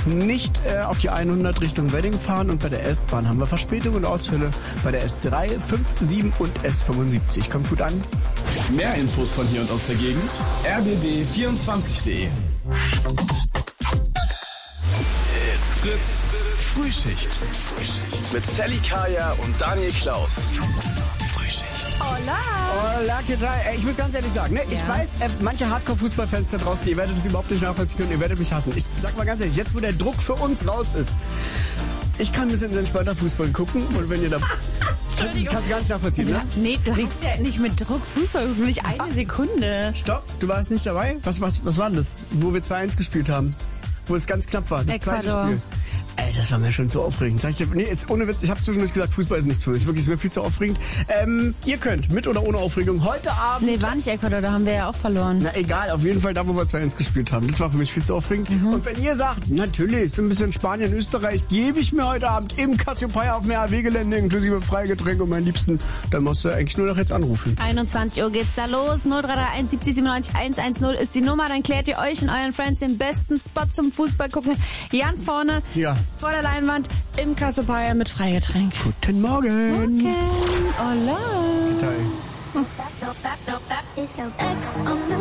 nicht auf die 100 Richtung Wedding fahren und bei der S-Bahn haben wir Verspätung und Ausfälle bei der S3, 5, 7 und S75. Kommt gut an. Mehr Infos von hier und aus der Gegend rbb24.de. It's Fritz Frühschicht. Mit Sally Kaya und Daniel Klaus. Frühschicht. Hola, ¿qué tal? Ich muss ganz ehrlich sagen, ne? Ich weiß, manche Hardcore-Fußballfans da draußen, ihr werdet das überhaupt nicht nachvollziehen können, ihr werdet mich hassen. Ich sag mal ganz ehrlich, jetzt wo der Druck für uns raus ist, ich kann ein bisschen entspannter Fußball gucken und wenn ihr da... kannst du gar nicht nachvollziehen, ne? Nee, du hast ja nicht mit Druck Fußball geguckt, nicht eine Sekunde. Stopp, du warst nicht dabei? Was war denn das? Wo wir 2-1 gespielt haben. Wo es ganz knapp war, das zweite Spiel. Ey, das war mir schon zu aufregend. Sag ich dir, nee, ist ohne Witz, ich habe zwischendurch gesagt, Fußball ist nichts für mich. Wirklich, ist mir viel zu aufregend. Ihr könnt, mit oder ohne Aufregung, heute Abend... Nee, war nicht Ecuador, da haben wir ja auch verloren. Na egal, auf jeden Fall da, wo wir 2-1 gespielt haben. Das war für mich viel zu aufregend. Und wenn ihr sagt, natürlich, so ein bisschen Spanien, Österreich, gebe ich mir heute Abend im Cassiopeia auf dem RW-Gelände inklusive Freigetränke und meinen Liebsten, dann musst du eigentlich nur noch jetzt anrufen. 21 Uhr geht's da los. 0331 70 97 110 ist die Nummer. Dann klärt ihr euch und euren Friends den besten Spot zum Fußball gucken. Ganz vorne, vor der Leinwand, im Cassiopeia mit Freigetränk. Guten Morgen. Morgen. Hola. Guten Tag.